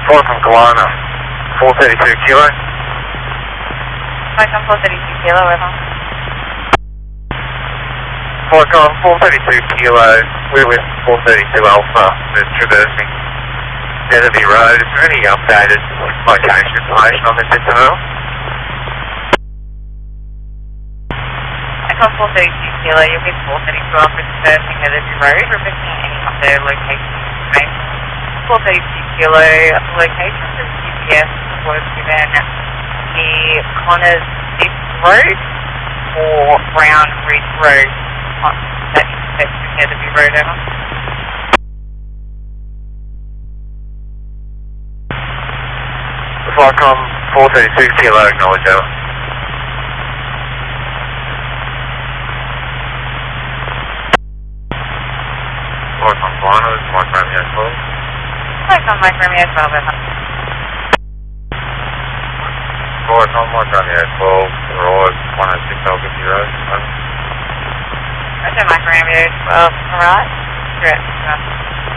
Fly from Kalana, 432 kilo. Flycom 432 kilo, over. Flycom 432 kilo, we're with 432 Alpha, we're traversing Netherby Road. Is there any updated location information on this incident? Flycom 432 kilo, you're with 432 Alpha, traversing Netherby Road, requesting any updated location information. 432 kilo, location of GPS was given near Connors Dip Road or Brown Ridge Road. That intersects with Netherby Road, over. Flycom 432 kilo, acknowledge over. Flycom Kalana, this is Mike Romeo 12. Flycom Mike Romeo 12, over. Flycom Mike Romeo 12, arrive 106 Albany Road, over. Roger, Mike Romeo 12, alright. Correct.